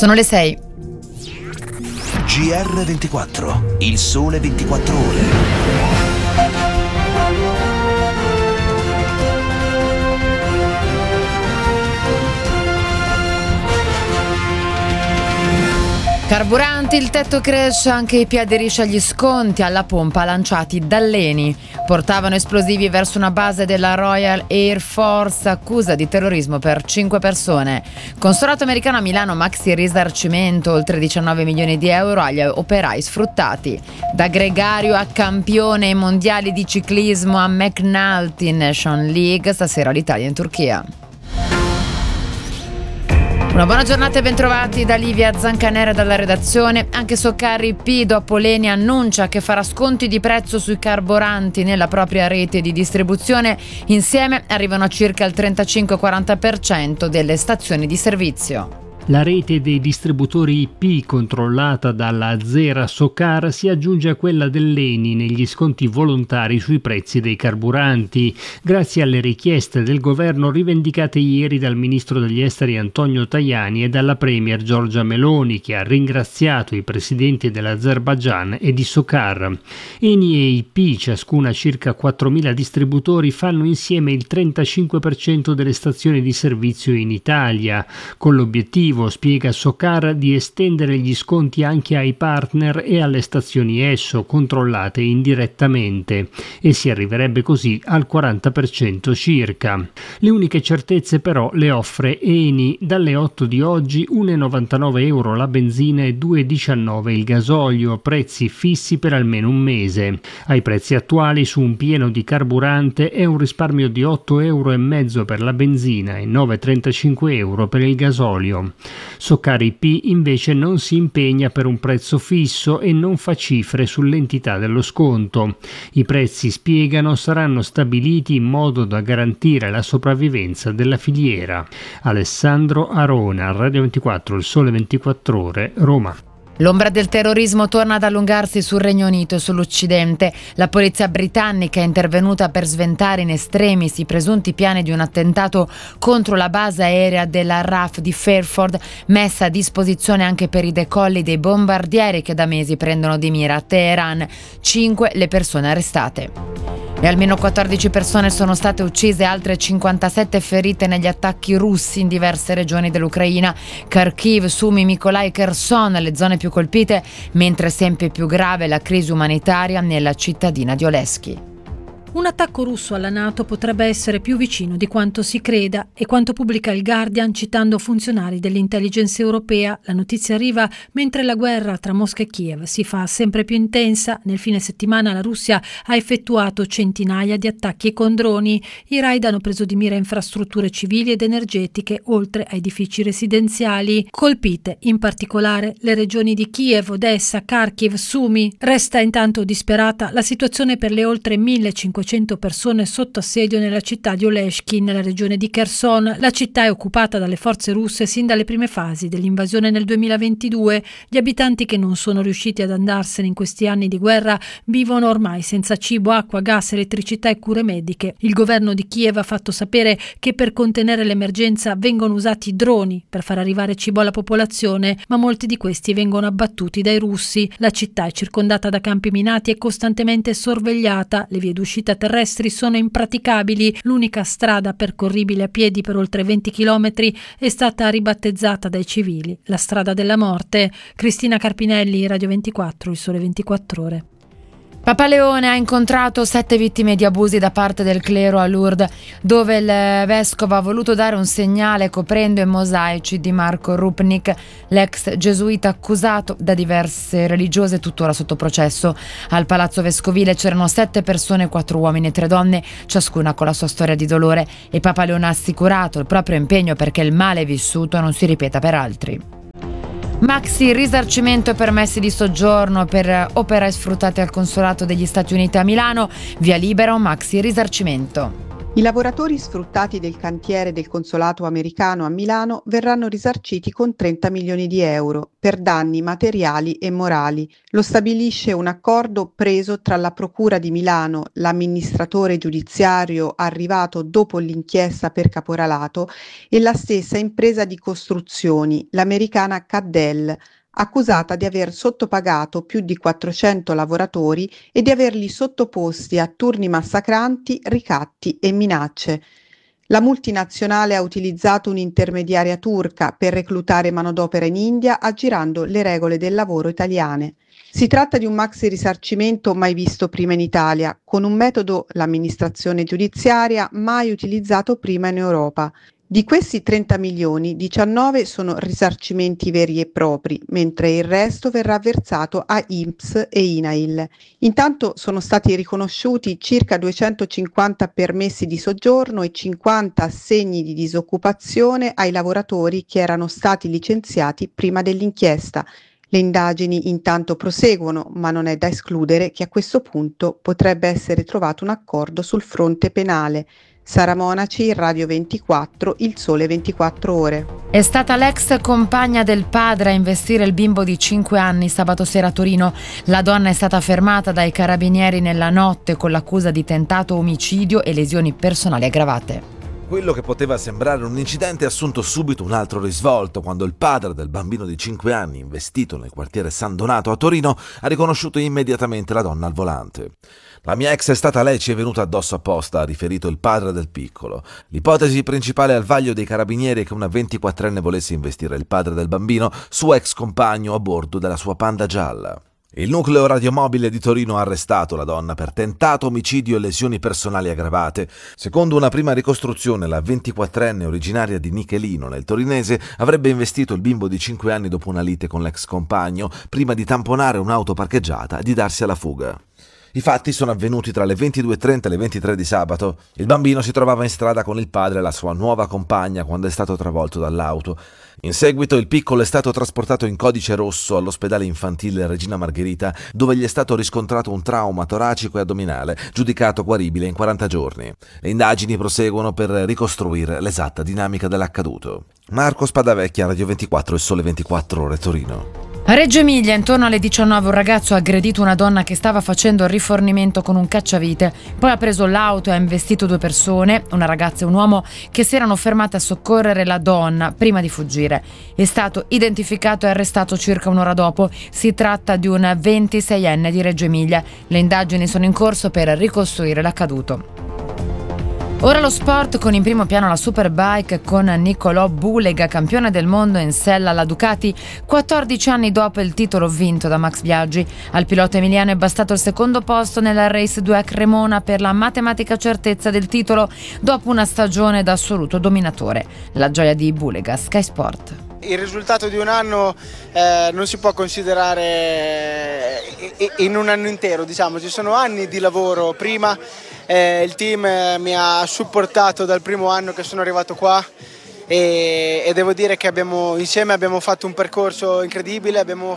Sono le 6. GR24, il sole 24 ore. Carburanti, il tetto cresce, anche i piedi aderisce agli sconti alla pompa lanciati dall'ENI. Portavano esplosivi verso una base della Royal Air Force, accusa di terrorismo per 5 persone. Consolato americano a Milano, maxi risarcimento, oltre 19 milioni di euro agli operai sfruttati. Da gregario a campione ai mondiali di ciclismo a McNulty Nation League, stasera l'Italia in Turchia. Una buona giornata e bentrovati da Livia Zancanera dalla redazione. Anche Soccarri P dopo l'ENI annuncia che farà sconti di prezzo sui carburanti nella propria rete di distribuzione. Insieme arrivano a circa il 35-40% delle stazioni di servizio. La rete dei distributori IP, controllata dalla Azera Socar, si aggiunge a quella dell'ENI negli sconti volontari sui prezzi dei carburanti, grazie alle richieste del governo rivendicate ieri dal ministro degli esteri Antonio Tajani e dalla premier Giorgia Meloni, che ha ringraziato i presidenti dell'Azerbaigian e di Socar. ENI e IP, ciascuna circa 4.000 distributori, fanno insieme il 35% delle stazioni di servizio in Italia, con l'obiettivo, spiega Socar, di estendere gli sconti anche ai partner e alle stazioni ESSO controllate indirettamente, e si arriverebbe così al 40% circa. Le uniche certezze però le offre ENI. Dalle 8 di oggi 1,99 euro la benzina e 2,19 il gasolio, prezzi fissi per almeno un mese. Ai prezzi attuali su un pieno di carburante è un risparmio di 8,5 euro per la benzina e 9,35 euro per il gasolio. Socar IP invece non si impegna per un prezzo fisso e non fa cifre sull'entità dello sconto. I prezzi, spiegano, saranno stabiliti in modo da garantire la sopravvivenza della filiera. Alessandro Arona, Radio 24, il sole 24 ore, Roma. L'ombra del terrorismo torna ad allungarsi sul Regno Unito e sull'Occidente. La polizia britannica è intervenuta per sventare in estremis i presunti piani di un attentato contro la base aerea della RAF di Fairford, messa a disposizione anche per i decolli dei bombardieri che da mesi prendono di mira a Teheran. 5 le persone arrestate. E almeno 14 persone sono state uccise e altre 57 ferite negli attacchi russi in diverse regioni dell'Ucraina. Kharkiv, Sumy, Mykolaiv, Kherson, le zone più colpite, mentre sempre più grave la crisi umanitaria nella cittadina di Oleski. Un attacco russo alla NATO potrebbe essere più vicino di quanto si creda e quanto pubblica il Guardian citando funzionari dell'intelligence europea. La notizia arriva mentre la guerra tra Mosca e Kiev si fa sempre più intensa. Nel fine settimana la Russia ha effettuato centinaia di attacchi con droni. I raid hanno preso di mira infrastrutture civili ed energetiche, oltre a edifici residenziali. Colpite in particolare le regioni di Kiev, Odessa, Kharkiv, Sumy. Resta intanto disperata la situazione per le oltre 1.500 persone sotto assedio nella città di Oleshky, nella regione di Kherson. La città è occupata dalle forze russe sin dalle prime fasi dell'invasione nel 2022. Gli abitanti che non sono riusciti ad andarsene in questi anni di guerra vivono ormai senza cibo, acqua, gas, elettricità e cure mediche. Il governo di Kiev ha fatto sapere che per contenere l'emergenza vengono usati droni per far arrivare cibo alla popolazione, ma molti di questi vengono abbattuti dai russi. La città è circondata da campi minati e costantemente sorvegliata. Le vie d'uscita terrestri sono impraticabili. L'unica strada percorribile a piedi per oltre 20 chilometri è stata ribattezzata dai civili la strada della morte. Cristina Carpinelli, Radio 24, il sole 24 ore. Papa Leone ha incontrato 7 vittime di abusi da parte del clero a Lourdes, dove il vescovo ha voluto dare un segnale coprendo i mosaici di Marco Rupnik, l'ex gesuita accusato da diverse religiose tuttora sotto processo. Al Palazzo Vescovile c'erano 7 persone, 4 uomini e 3 donne, ciascuna con la sua storia di dolore, e Papa Leone ha assicurato il proprio impegno perché il male vissuto non si ripeta per altri. Maxi risarcimento e permessi di soggiorno per operai sfruttati al consolato degli Stati Uniti a Milano. Via libera un maxi risarcimento. I lavoratori sfruttati del cantiere del consolato americano a Milano verranno risarciti con 30 milioni di euro per danni materiali e morali. Lo stabilisce un accordo preso tra la Procura di Milano, l'amministratore giudiziario arrivato dopo l'inchiesta per caporalato e la stessa impresa di costruzioni, l'americana Caddell, accusata di aver sottopagato più di 400 lavoratori e di averli sottoposti a turni massacranti, ricatti e minacce. La multinazionale ha utilizzato un'intermediaria turca per reclutare manodopera in India, aggirando le regole del lavoro italiane. Si tratta di un maxi risarcimento mai visto prima in Italia, con un metodo, l'amministrazione giudiziaria, mai utilizzato prima in Europa. Di questi 30 milioni, 19 sono risarcimenti veri e propri, mentre il resto verrà versato a INPS e INAIL. Intanto sono stati riconosciuti circa 250 permessi di soggiorno e 50 assegni di disoccupazione ai lavoratori che erano stati licenziati prima dell'inchiesta. Le indagini intanto proseguono, ma non è da escludere che a questo punto potrebbe essere trovato un accordo sul fronte penale. Sara Monaci, Radio 24, Il Sole 24 Ore. È stata l'ex compagna del padre a investire il bimbo di 5 anni sabato sera a Torino. La donna è stata fermata dai carabinieri nella notte con l'accusa di tentato omicidio e lesioni personali aggravate. Quello che poteva sembrare un incidente ha assunto subito un altro risvolto quando il padre del bambino di 5 anni, investito nel quartiere San Donato a Torino, ha riconosciuto immediatamente la donna al volante. La mia ex è stata lei, ci è venuta addosso apposta, ha riferito il padre del piccolo. L'ipotesi principale al vaglio dei carabinieri è che una 24enne volesse investire il padre del bambino, suo ex compagno, a bordo della sua Panda gialla. Il nucleo radiomobile di Torino ha arrestato la donna per tentato omicidio e lesioni personali aggravate. Secondo una prima ricostruzione, la 24enne originaria di Nichelino, nel torinese, avrebbe investito il bimbo di 5 anni dopo una lite con l'ex compagno, prima di tamponare un'auto parcheggiata e di darsi alla fuga. I fatti sono avvenuti tra le 22:30 e le 23 di sabato. Il bambino si trovava in strada con il padre e la sua nuova compagna quando è stato travolto dall'auto. In seguito il piccolo è stato trasportato in codice rosso all'ospedale infantile Regina Margherita, dove gli è stato riscontrato un trauma toracico e addominale, giudicato guaribile in 40 giorni. Le indagini proseguono per ricostruire l'esatta dinamica dell'accaduto. Marco Spadavecchia, Radio 24 e Sole 24 Ore Torino. A Reggio Emilia, intorno alle 19, un ragazzo ha aggredito una donna che stava facendo il rifornimento con un cacciavite. Poi ha preso l'auto e ha investito 2 persone, una ragazza e un uomo, che si erano fermate a soccorrere la donna prima di fuggire. È stato identificato e arrestato circa un'ora dopo. Si tratta di un 26enne di Reggio Emilia. Le indagini sono in corso per ricostruire l'accaduto. Ora lo sport, con in primo piano la Superbike con Niccolò Bulega, campione del mondo in sella alla Ducati, 14 anni dopo il titolo vinto da Max Biaggi. Al pilota emiliano è bastato il secondo posto nella Race 2 a Cremona per la matematica certezza del titolo dopo una stagione da assoluto dominatore. La gioia di Bulega, Sky Sport. Il risultato di un anno non si può considerare in un anno intero, diciamo, ci sono anni di lavoro prima. Il team mi ha supportato dal primo anno che sono arrivato qua e devo dire che insieme abbiamo fatto un percorso incredibile, abbiamo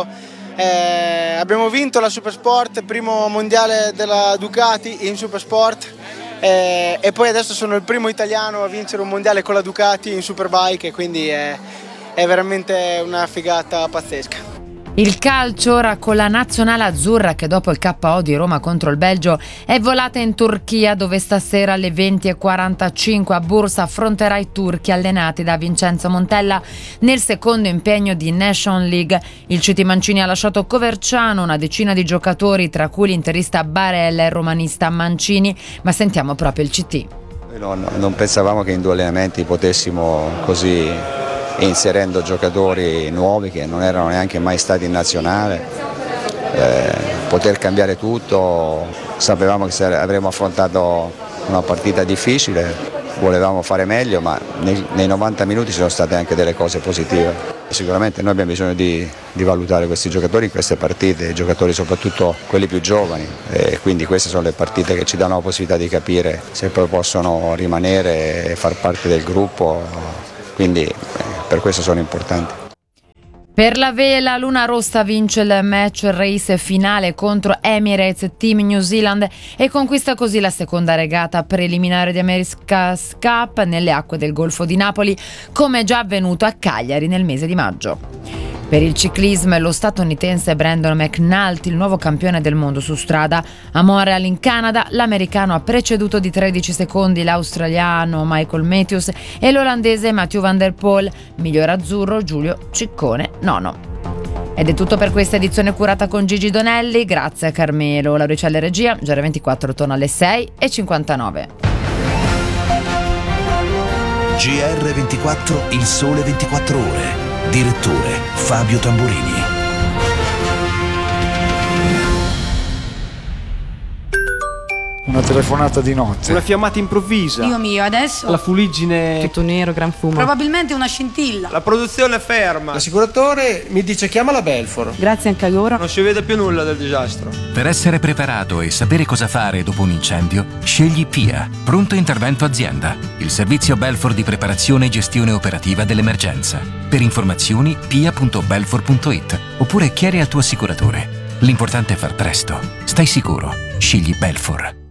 vinto la Supersport, primo mondiale della Ducati in Supersport e poi adesso sono il primo italiano a vincere un mondiale con la Ducati in Superbike e quindi è veramente una figata pazzesca. Il calcio ora con la nazionale azzurra che dopo il KO di Roma contro il Belgio è volata in Turchia, dove stasera alle 20:45 a Bursa affronterà i turchi allenati da Vincenzo Montella nel secondo impegno di Nation League. Il CT Mancini ha lasciato Coverciano, una decina di giocatori tra cui l'interista Barella e il romanista Mancini, ma sentiamo proprio il CT. Non pensavamo che in 2 allenamenti potessimo così, inserendo giocatori nuovi che non erano neanche mai stati in nazionale, poter cambiare tutto. Sapevamo che avremmo affrontato una partita difficile, volevamo fare meglio, ma nei 90 minuti ci sono state anche delle cose positive. Sicuramente noi abbiamo bisogno di valutare questi giocatori in queste partite, i giocatori soprattutto quelli più giovani, e quindi queste sono le partite che ci danno la possibilità di capire se poi possono rimanere e far parte del gruppo, quindi per questo sono importanti. Per la vela, Luna Rossa vince il match race finale contro Emirates Team New Zealand e conquista così la seconda regata preliminare di America's Cup nelle acque del Golfo di Napoli, come già avvenuto a Cagliari nel mese di maggio. Per il ciclismo, lo statunitense Brandon McNulty, il nuovo campione del mondo su strada. A Montreal in Canada, l'americano ha preceduto di 13 secondi l'australiano Michael Matthews e l'olandese Mathieu van der Poel, miglior azzurro Giulio Ciccone, nono. Ed è tutto per questa edizione curata con Gigi Donelli, grazie a Carmelo Lauricella regia. GR24 torna alle 6:59. GR24, il sole 24 ore. Direttore Fabio Tamburini. Una telefonata di notte. Una fiammata improvvisa. Dio mio, adesso? La fuliggine. Tutto nero, gran fumo. Probabilmente una scintilla. La produzione è ferma. L'assicuratore mi dice chiama la Belfor. Grazie anche a loro. Non si vede più nulla del disastro. Per essere preparato e sapere cosa fare dopo un incendio, scegli PIA, Pronto Intervento Azienda, il servizio Belfor di preparazione e gestione operativa dell'emergenza. Per informazioni pia.belfor.it oppure chiedi al tuo assicuratore. L'importante è far presto. Stai sicuro. Scegli Belfor.